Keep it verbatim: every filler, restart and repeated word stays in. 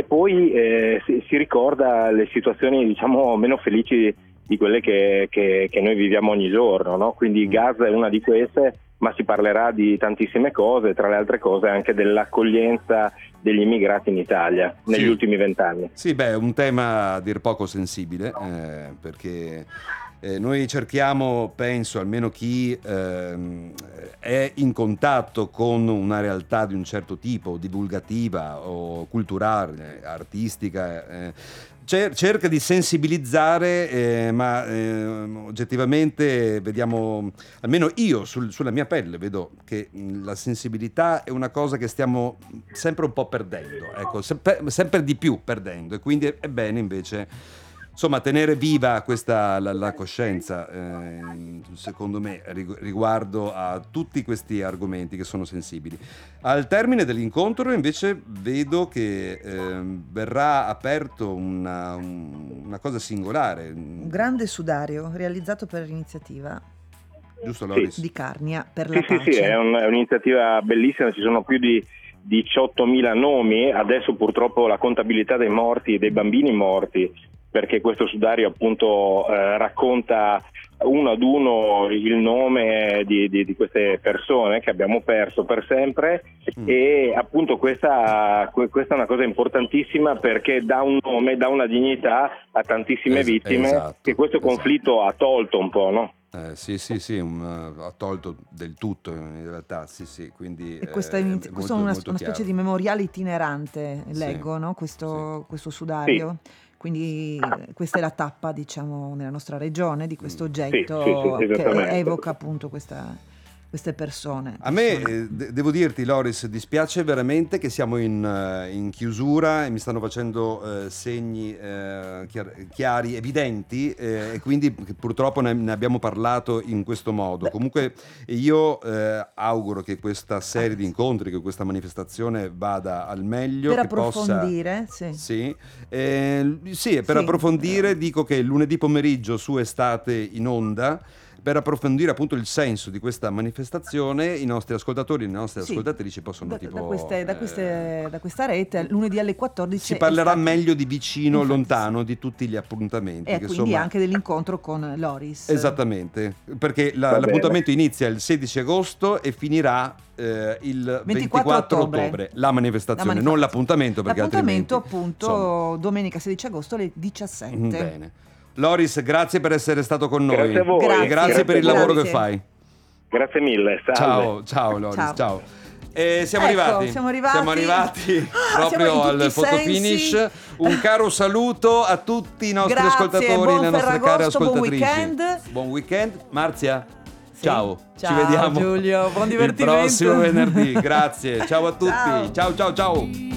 e poi eh, si, si ricorda le situazioni, diciamo, meno felici di quelle che, che, che noi viviamo ogni giorno, no? Quindi Gaza è una di queste, ma si parlerà di tantissime cose, tra le altre cose anche dell'accoglienza degli immigrati in Italia negli sì. ultimi vent'anni. Sì, beh, è un tema a dir poco sensibile, eh, perché eh, noi cerchiamo, penso, almeno chi ehm, è in contatto con una realtà di un certo tipo, divulgativa o culturale, artistica, eh, cer- cerca di sensibilizzare, eh, ma eh, oggettivamente vediamo, almeno io sul- sulla mia pelle vedo che mh, la sensibilità è una cosa che stiamo sempre un po' perdendo, ecco, sempre, sempre di più perdendo, e quindi è, è bene invece, insomma, tenere viva questa la, la coscienza, eh, secondo me, rig- riguardo a tutti questi argomenti che sono sensibili. Al termine dell'incontro invece vedo che eh, verrà aperto una, un- una cosa singolare. Un grande sudario realizzato per l'iniziativa Giusto, Loris? di Carnia per Sì, la sì, pace. sì, è, un- è un'iniziativa bellissima, ci sono più di diciottomila nomi, adesso purtroppo la contabilità dei morti, dei bambini morti, perché questo sudario appunto eh, racconta uno ad uno il nome di, di, di queste persone che abbiamo perso per sempre, mm. e appunto questa, questa è una cosa importantissima perché dà un nome, dà una dignità a tantissime Es- vittime esatto, che questo esatto. conflitto ha tolto un po', no? Eh, sì, sì, sì, un, uh, ha tolto del tutto in realtà, sì, sì, quindi E questa, eh, è, molto, questo è una, molto una specie chiaro. di memoriale itinerante, leggo, Sì, no? questo, sì. questo sudario. Quindi eh, questa è la tappa, diciamo, nella nostra regione di questo oggetto Sì, sì, sì, che esattamente. evoca appunto questa, queste persone. A me, persone. eh, de- devo dirti, Loris, dispiace veramente che siamo in, eh, in chiusura e mi stanno facendo eh, segni eh, chiar- chiari, evidenti, eh, e quindi purtroppo ne, ne abbiamo parlato in questo modo. Beh, Comunque io eh, auguro che questa serie di incontri, che questa manifestazione vada al meglio, per che possa... approfondire, sì. Sì, eh, sì, per Sì, approfondire eh. dico che lunedì pomeriggio su Estate in Onda, per approfondire appunto il senso di questa manifestazione, i nostri ascoltatori e le nostre Sì. ascoltatrici possono da, tipo... da, queste, da, eh, queste, da questa rete lunedì alle quattordici si parlerà è stato... meglio di vicino, Infatti, lontano, sì. di tutti gli appuntamenti. E che quindi insomma... anche dell'incontro con Loris. Esattamente, perché la, Va l'appuntamento bene. inizia il sedici agosto e finirà eh, il ventiquattro ventiquattro ottobre. ottobre, la manifestazione, La non manifestazione. l'appuntamento, perché L'appuntamento altrimenti... appunto insomma. domenica sedici agosto alle diciassette. Mm, bene. Loris, grazie per essere stato con noi. Grazie a voi. Grazie. E grazie per il a voi. lavoro che Grazie. fai. Grazie mille, salve. Ciao, ciao Loris, ciao. Ciao. E siamo, Ecco, arrivati. siamo arrivati. Siamo arrivati Ah, proprio siamo in tutti al i photo sensi. finish. Un caro saluto a tutti i nostri Grazie, ascoltatori, buon le nostre care Ferragosto, buon ascoltatrici. weekend. Buon weekend. Marzia, Sì. ciao. Ciao, Ci vediamo Giulio, buon il divertimento. prossimo venerdì. Grazie. Ciao a tutti. Ciao. Ciao ciao ciao.